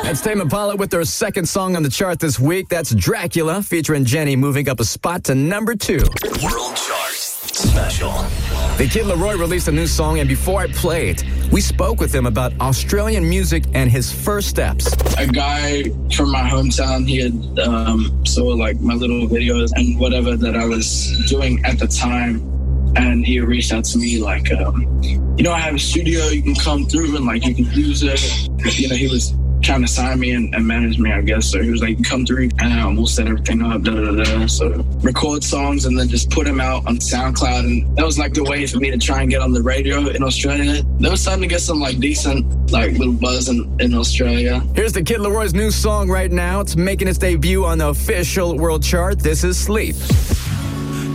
That's Tame Impala with their second song on the chart this week. That's Dracula, featuring Jenny, moving up a spot to number 2. World Chart Special. The Kid Laroi released a new song, and before I play it, we spoke with him about Australian music and his first steps. A guy from my hometown, he had saw like my little videos and whatever that I was doing at the time. And he reached out to me like, I have a studio, you can come through and like you can use it. He was trying to sign me and manage me, I guess. So he was like, come through and we'll set everything up, So record songs and then just put them out on SoundCloud. And that was like the way for me to try and get on the radio in Australia. They were starting to get some like decent, like little buzz in Australia. Here's the Kid Laroi's new song right now. It's making its debut on the official world chart. This is Sleep.